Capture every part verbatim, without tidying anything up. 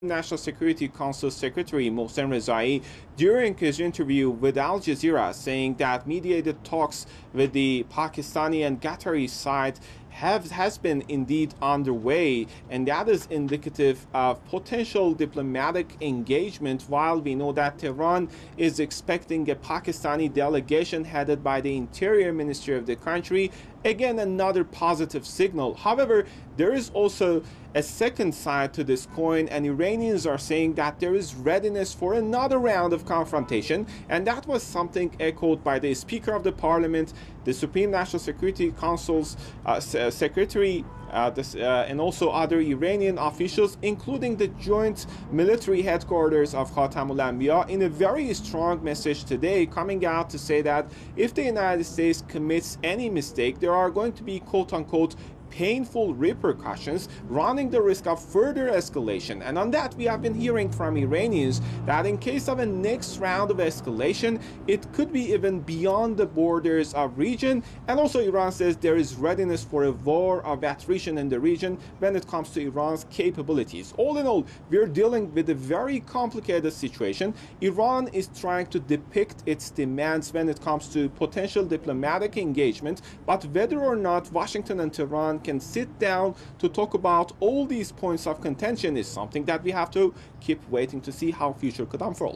National Security Council Secretary Mohsen Rezai during his interview with Al Jazeera, saying that mediated talks with the Pakistani and Qatari side have has been indeed underway, and that is indicative of potential diplomatic engagement, while we know that Tehran is expecting a Pakistani delegation headed by the Interior Ministry of the country. Again, another positive signal. However, there is also a second side to this coin, and Iranians are saying that there is readiness for another round of confrontation, and that was something echoed by the Speaker of the Parliament, the Supreme National Security Council's uh, Secretary, uh, this, uh, and also other Iranian officials, including the joint military headquarters of Khatamul Anbiya, in a very strong message today, coming out to say that if the United States commits any mistake, there are going to be quote-unquote painful repercussions, running the risk of further escalation. And on that, we have been hearing from Iranians that in case of a next round of escalation, it could be even beyond the borders of region. And also Iran says there is readiness for a war of attrition in the region when it comes to Iran's capabilities. All in all, we're dealing with a very complicated situation. Iran is trying to depict its demands when it comes to potential diplomatic engagement, but whether or not Washington and Tehran can sit down to talk about all these points of contention is something that we have to keep waiting to see how future could unfold.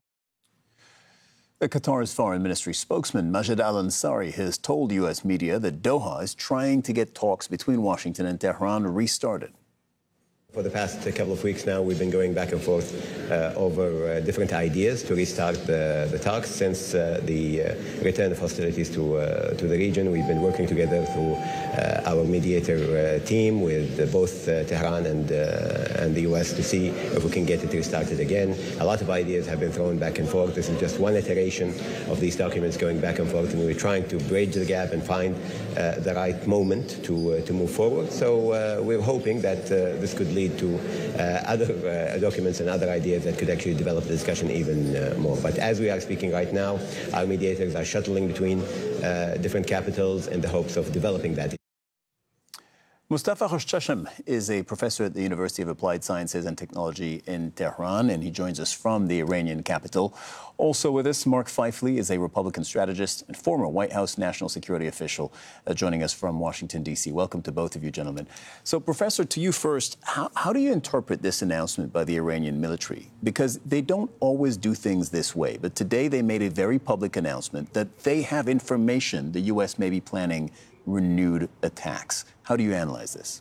Qatar's foreign ministry spokesman Majed Al-Ansari has told U S media that Doha is trying to get talks between Washington and Tehran restarted. For the past couple of weeks now, we've been going back and forth uh, over uh, different ideas to restart the, the talks. Since uh, the uh, return of hostilities to, uh, to the region, we've been working together through uh, our mediator uh, team with uh, both uh, Tehran and, uh, and the U S to see if we can get it restarted again. A lot of ideas have been thrown back and forth. This is just one iteration of these documents going back and forth, and we're trying to bridge the gap and find uh, the right moment to, uh, to move forward. So uh, we're hoping that uh, this could lead to uh, other uh, documents and other ideas that could actually develop the discussion even uh, more. But as we are speaking right now, our mediators are shuttling between uh, different capitals in the hopes of developing that. Mustafa Khoshchashm is a professor at the University of Applied Sciences and Technology in Tehran, and he joins us from the Iranian capital. Also with us, Mark Feifley is a Republican strategist and former White House national security official, uh, joining us from Washington, D C Welcome to both of you, gentlemen. So, Professor, to you first, how, how do you interpret this announcement by the Iranian military? Because they don't always do things this way, but today they made a very public announcement that they have information the U S may be planning renewed attacks. How do you analyze this?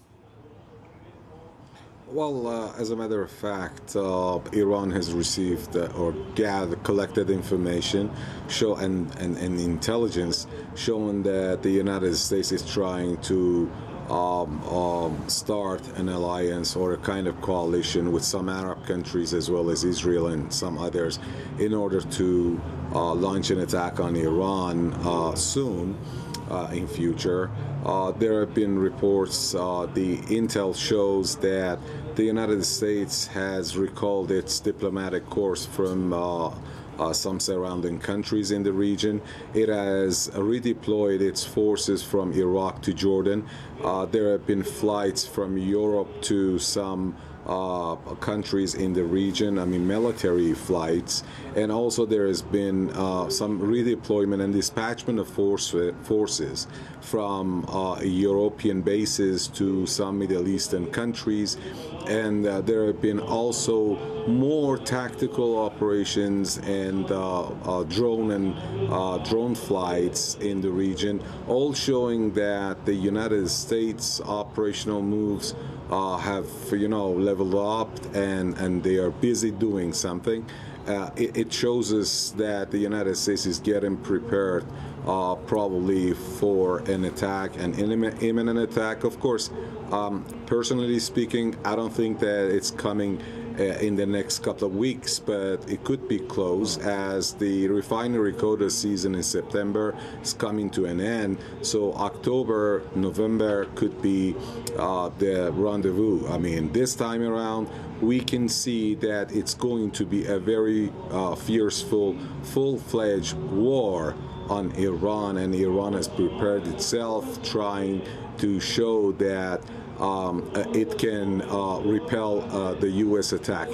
Well, uh, as a matter of fact, uh, Iran has received uh, or gathered, collected information show and, and, and intelligence showing that the United States is trying to um, um, start an alliance or a kind of coalition with some Arab countries as well as Israel and some others in order to uh, launch an attack on Iran uh, soon. Uh, in future. Uh, there have been reports, uh, the intel shows that the United States has recalled its diplomatic corps from uh, uh, some surrounding countries in the region. It has redeployed its forces from Iraq to Jordan. Uh, there have been flights from Europe to some Uh, countries in the region, I mean military flights, and also there has been uh, some redeployment and dispatchment of force, forces from uh, European bases to some Middle Eastern countries, and uh, there have been also more tactical operations and uh, uh, drone and uh, drone flights in the region, all showing that the United States operational moves Uh, have, you know, leveled up and, and they are busy doing something. Uh, it, it shows us that the United States is getting prepared uh, probably for an attack, an imminent attack. Of course, um, personally speaking, I don't think that it's coming uh, in the next couple of weeks, but it could be close as the refinery quota season in September is coming to an end. So October, November could be uh, the rendezvous. I mean, this time around, we can see that it's going to be a very uh, fierceful, full-fledged war on Iran, and Iran has prepared itself trying to show that um, it can uh, repel uh, the U S attack.